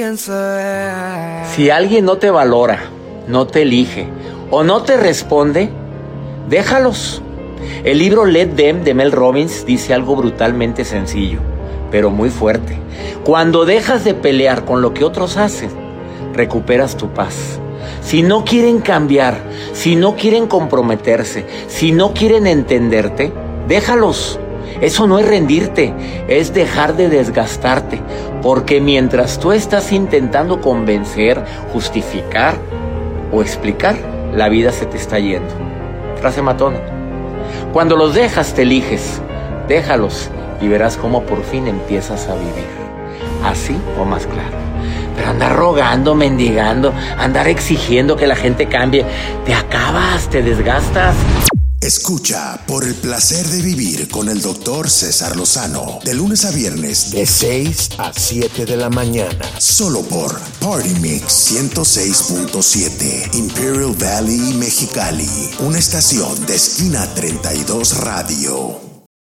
Si alguien no te valora, no te elige o no te responde, déjalos. El libro Let Them de Mel Robbins dice algo brutalmente sencillo, pero muy fuerte. Cuando dejas de pelear con lo que otros hacen, recuperas tu paz. Si no quieren cambiar, si no quieren comprometerse, si no quieren entenderte, déjalos. Eso no es rendirte, es dejar de desgastarte, porque mientras tú estás intentando convencer, justificar o explicar, la vida se te está yendo. Frase matona. Cuando los dejas, te eliges. Déjalos y verás cómo por fin empiezas a vivir. Así o más claro. Pero andar rogando, mendigando, andar exigiendo que la gente cambie, te acabas, te desgastas. Escucha Por el Placer de Vivir con el Dr. César Lozano, de lunes a viernes, de 6 a 7 de la mañana, solo por Party Mix 106.7, Imperial Valley, Mexicali, una estación de Esquina 32 Radio.